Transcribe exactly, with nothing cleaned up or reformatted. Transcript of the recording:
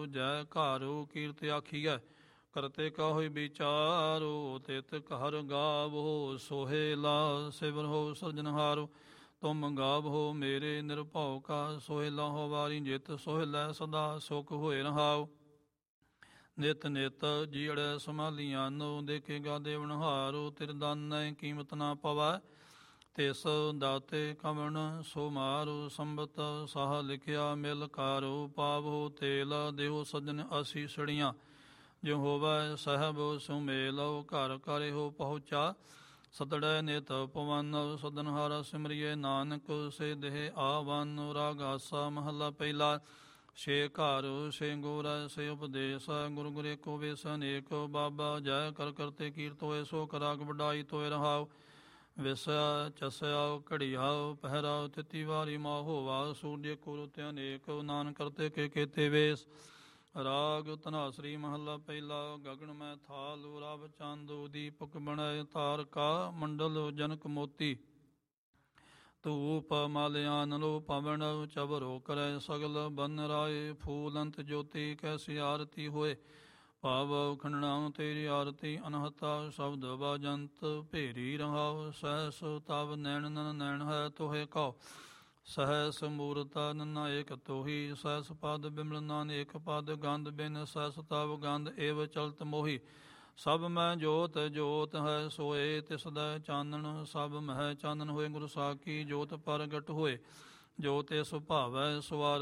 ਜੈ ਘਾਰੂ ਕੀਰਤ ਆਖੀਐ ਕਰਤੇ ਕਾ ਹੋਇ ਵਿਚਾਰੋ ਤਿਤ ਘਰ ਗਾਵੋ ਸੋਹੇਲਾ ਸਿਵਰਹੁ ਸਿਰਜਨਹਾਰੋ ਤੁਮ ਗਾਵੋ ਮੇਰੇ ਨਿਰਭਉ ਕਾ ਸੋਹਿਲਾ ਹੋ ਵਾਰੀ ਜਿਤ ਸੋਹਿਲੈ ਸਦਾ ਸੁਖ ਹੋਏ ਰਹਾਉ ਨਿਤ ਨਿਤ ਜੀੜੈ ਸੰਭਾਲੀਆਂ ਨੋ ਦੇਖੇ ਗਾ ਦੇਵਨਹਾਰੋ ਤਿਰ ਦਾਨੈ ਕੀਮਤ ਨਾ ਪਵੈ ਤਿਸ ਦਾਤੇ ਕਵਣ ਸੋ ਮਾਰੋ ਸੰਬਤ ਸਾਹ ਲਿਖਿਆ ਮਿਲ ਕਾਰੋ ਪਾਵੋ ਤੇਲ ਦੇਹੋ ਸਜਨ ਅਸੀਸੜੀਆਂ ਜੋ ਹੋਵੈ ਸਹਿਬ ਸੁਮੇਲੋ ਘਰ ਕਰਿ ਹੋ ਪਹੁੰਚਾ ਸਤੜੈ ਨਿਤ ਪਵਨ ਸਦਨਹਾਰਾ ਸਿਮਰਿਐ ਨਾਨਕ ਸੇ ਦੇਹ ਆਵਨ ਰਾਗਾਸਾ ਮਹੱਲਾ ਪਹਿਲਾ ਛੇ ਘਰ ਛੇ ਗੋਰ ਸੇ ਉਪਦੇਸ ਗੁਰੂ ਗੁਰੇ ਕੋ ਵੇਸ ਅਨੇਕ ਬਾਬਾ ਜੈ ਕਰ ਕਰਤੇ ਕੀਰਤ ਹੋਏ ਸੋ ਕਰਾਗ ਵਡਾਈ ਤੋਏ ਰਹਾਉ ਵਿਸਿਆ ਚਸਿਆ ਘੜੀਆਉ ਪਹਿਰਾਉ ਤਿਤੀ ਵਾਰੀ ਮਾ ਹੋਵਾ ਸੂਰਜ ਕੁਰੁਤ ਅਨੇਕ ਨਾਨਕ ਕਰਤੇ ਕੇ ਕੇਤੇ ਵੇਸ ਰਾਗ ਧਨਾਸਰੀ ਮਹੱਲਾ ਪਹਿਲਾ ਗਗਨ ਮੈਂ ਥਾਲ ਰਵ ਚੰਦ ਦੀਪਕ ਬਣਾਏ ਤਾਰਕਾ ਮੰਡਲ ਜਨਕ ਮੋਤੀ ਧੂਪ ਮਾਲਿਆਨ ਲੋ ਪਵਨ ਚਬਰੋ ਕਰੈ ਸਗਲ ਬਨ ਰਾਏ ਫੂਲੰਤ ਜੋਤੀ ਕੈਸੀ ਆਰਤੀ ਹੋਏ ਭਾਵ ਖੰਡਣਾ ਤੇਰੀ ਆਰਤੀ ਅਨਹਤਾ ਸ਼ਬਦ ਬਾਜੰਤ ਭੇਰੀ ਰਹਾਉ ਸਹਿਸ ਤਵ ਨੈਣ ਨਨ ਨੈਣ ਹੈ ਤੋਹੇ ਕਉ ਸਹਿਸ ਮੂਰਤਾ ਨਨਾ ਏਕ ਤੋਹੀ ਸਹਿਸ ਪਦ ਬਿਮਲ ਨਾਨਕ ਪਦ ਗੰਧ ਬਿਨ ਸਹਿਸ ਤਵ ਗੰਧ ਏਵ ਚਲਤ ਮੋਹੀ ਸਭ ਮੈਂ ਜੋਤ ਜੋਤ ਹੈ ਸੋਏ ਤਿਸ ਦਾ ਚਾਨਣ ਸਭ ਮਹਿ ਚਾਨਣ ਹੋਏ ਗੁਰੂ ਸਾਖੀ ਜੋਤ ਪ੍ਰਗਟ ਹੋਏ ਜੋ ਤੇ ਸੁਭਾਵੈ ਸਵਾਰ